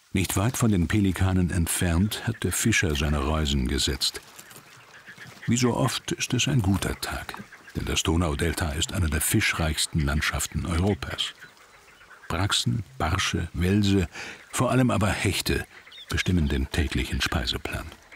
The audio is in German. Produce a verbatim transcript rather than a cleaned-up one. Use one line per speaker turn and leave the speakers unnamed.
Nicht weit von den Pelikanen entfernt hat der Fischer seine Reusen gesetzt. Wie so oft ist es ein guter Tag, denn das Donaudelta ist eine der fischreichsten Landschaften Europas. Brachsen, Barsche, Welse, vor allem aber Hechte bestimmen den täglichen Speiseplan.